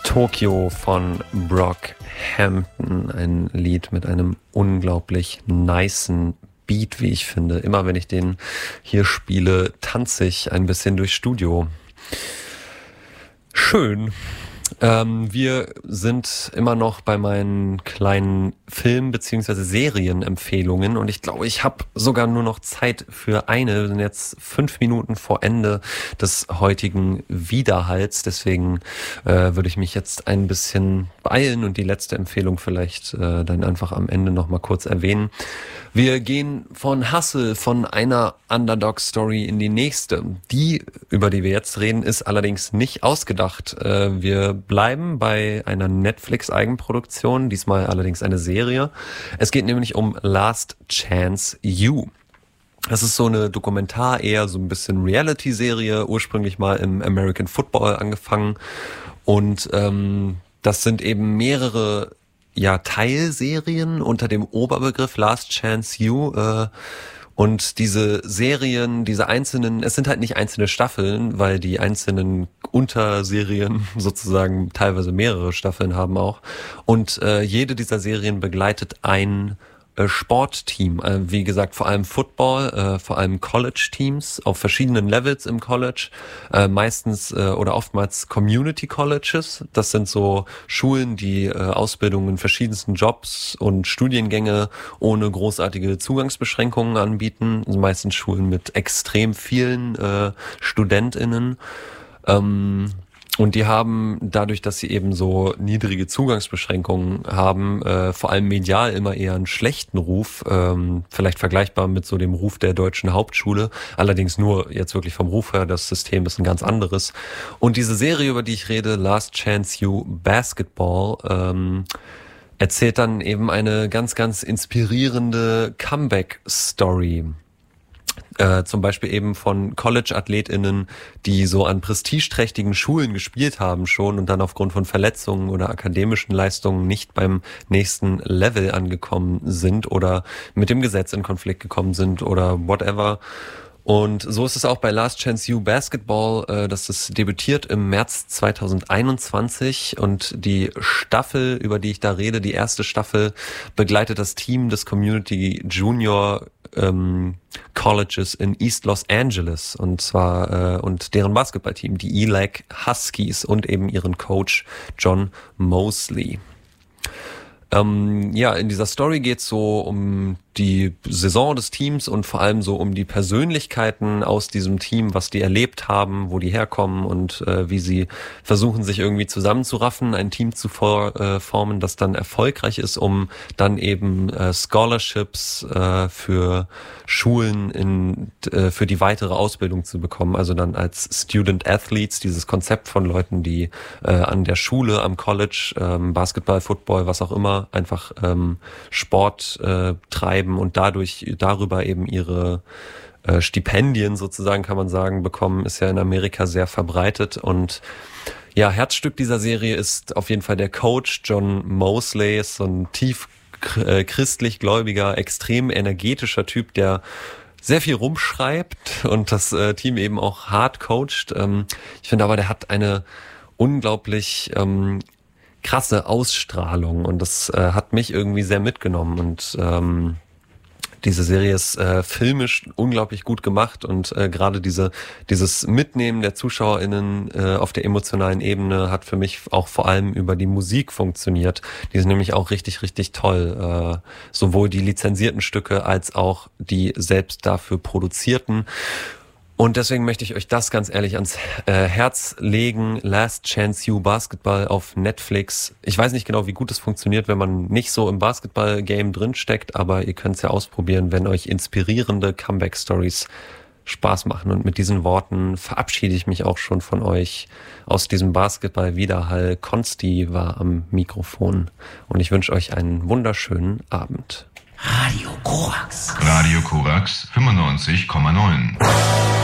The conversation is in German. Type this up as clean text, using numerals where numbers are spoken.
Tokyo von Brockhampton, ein Lied mit einem unglaublich nicen Beat, wie ich finde. Immer wenn ich den hier spiele, tanze ich ein bisschen durchs Studio. Schön. Wir sind immer noch bei meinen kleinen Film- bzw. Serienempfehlungen und ich glaube, ich habe sogar nur noch Zeit für eine. Wir sind jetzt 5 Minuten vor Ende des heutigen Widerhalls, deswegen würde ich mich jetzt ein bisschen beeilen und die letzte Empfehlung vielleicht dann einfach am Ende nochmal kurz erwähnen. Wir gehen von Hustle, von einer Underdog-Story in die nächste. Die, über die wir jetzt reden, ist allerdings nicht ausgedacht. Wir bleiben bei einer Netflix-Eigenproduktion, diesmal allerdings eine Serie. Es geht nämlich um Last Chance U. Das ist so eine Dokumentar, eher so ein bisschen Reality-Serie, ursprünglich mal im American Football angefangen. Und das sind eben mehrere Teilserien unter dem Oberbegriff Last Chance U. Und diese Serien, diese einzelnen, es sind halt nicht einzelne Staffeln, weil die einzelnen Unterserien sozusagen teilweise mehrere Staffeln haben auch. Und jede dieser Serien begleitet ein Sportteam, wie gesagt, vor allem Football, vor allem College-Teams auf verschiedenen Levels im College, meistens oder oftmals Community Colleges. Das sind so Schulen, die Ausbildung in verschiedensten Jobs und Studiengänge ohne großartige Zugangsbeschränkungen anbieten. Also meistens Schulen mit extrem vielen StudentInnen. Und die haben dadurch, dass sie eben so niedrige Zugangsbeschränkungen haben, vor allem medial immer eher einen schlechten Ruf, vielleicht vergleichbar mit so dem Ruf der deutschen Hauptschule, allerdings nur jetzt wirklich vom Ruf her, das System ist ein ganz anderes. Und diese Serie, über die ich rede, Last Chance U Basketball, erzählt dann eben eine ganz, ganz inspirierende Comeback-Story. Zum Beispiel eben von College-AthletInnen, die so an prestigeträchtigen Schulen gespielt haben schon und dann aufgrund von Verletzungen oder akademischen Leistungen nicht beim nächsten Level angekommen sind oder mit dem Gesetz in Konflikt gekommen sind oder whatever. Und so ist es auch bei Last Chance U Basketball, das ist debütiert im März 2021 und die Staffel, über die ich da rede, die erste Staffel, begleitet das Team des Community Junior Colleges in East Los Angeles und zwar und deren Basketballteam, die ELAC Huskies und eben ihren Coach John Mosley. In dieser Story geht's so um die Saison des Teams und vor allem so um die Persönlichkeiten aus diesem Team, was die erlebt haben, wo die herkommen und wie sie versuchen, sich irgendwie zusammenzuraffen, ein Team zu formen, das dann erfolgreich ist, um dann eben Scholarships für Schulen für die weitere Ausbildung zu bekommen. Also dann als Student Athletes, dieses Konzept von Leuten, die an der Schule, am College, Basketball, Football, was auch immer, einfach Sport treiben und darüber eben ihre Stipendien sozusagen, kann man sagen, bekommen, ist ja in Amerika sehr verbreitet. Und ja, Herzstück dieser Serie ist auf jeden Fall der Coach John Mosley, ist so ein tief christlich gläubiger, extrem energetischer Typ, der sehr viel rumschreibt und das Team eben auch hart coacht. Ich finde aber, der hat eine unglaublich krasse Ausstrahlung und das hat mich irgendwie sehr mitgenommen und diese Serie ist filmisch unglaublich gut gemacht und gerade dieses Mitnehmen der ZuschauerInnen auf der emotionalen Ebene hat für mich auch vor allem über die Musik funktioniert. Die ist nämlich auch richtig, richtig toll. Sowohl die lizenzierten Stücke als auch die selbst dafür produzierten. Und deswegen möchte ich euch das ganz ehrlich ans Herz legen. Last Chance U Basketball auf Netflix. Ich weiß nicht genau, wie gut es funktioniert, wenn man nicht so im Basketball-Game drinsteckt, aber ihr könnt es ja ausprobieren, wenn euch inspirierende Comeback-Stories Spaß machen. Und mit diesen Worten verabschiede ich mich auch schon von euch aus diesem Basketball-Widerhall. Konsti war am Mikrofon und ich wünsche euch einen wunderschönen Abend. Radio Korax. Radio Korax 95,9.